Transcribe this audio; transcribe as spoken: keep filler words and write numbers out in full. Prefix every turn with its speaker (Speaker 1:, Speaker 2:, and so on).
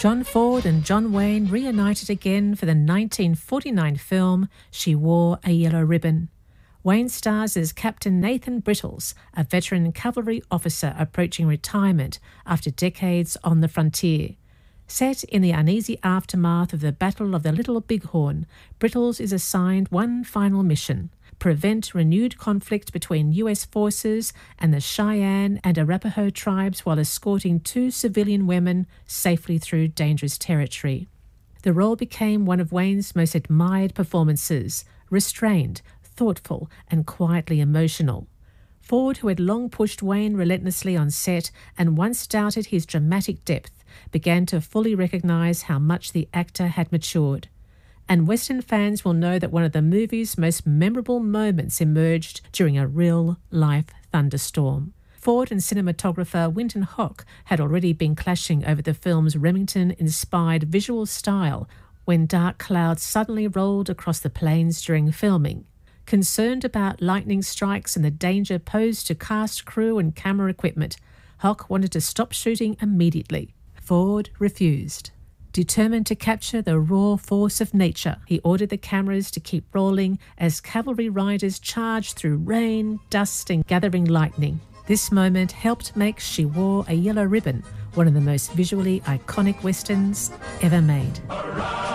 Speaker 1: John Ford and John Wayne reunited again for the nineteen forty-nine film She Wore a Yellow Ribbon. Wayne stars as Captain Nathan Brittles, a veteran cavalry officer approaching retirement after decades on the frontier. Set in the uneasy aftermath of the Battle of the Little Bighorn, Brittles is assigned one final mission: prevent renewed conflict between U S forces and the Cheyenne and Arapaho tribes while escorting two civilian women safely through dangerous territory. The role became one of Wayne's most admired performances, restrained, thoughtful and quietly emotional. Ford, who had long pushed Wayne relentlessly on set and once doubted his dramatic depth, began to fully recognise how much the actor had matured. And Western fans will know that one of the movie's most memorable moments emerged during a real-life thunderstorm. Ford and cinematographer Winton Hock had already been clashing over the film's Remington-inspired visual style when dark clouds suddenly rolled across the plains during filming. Concerned about lightning strikes and the danger posed to cast, crew and camera equipment, Hock wanted to stop shooting immediately. Ford refused. Determined to capture the raw force of nature, he ordered the cameras to keep rolling as cavalry riders charged through rain, dust and gathering lightning. This moment helped make She Wore a Yellow Ribbon one of the most visually iconic westerns ever made.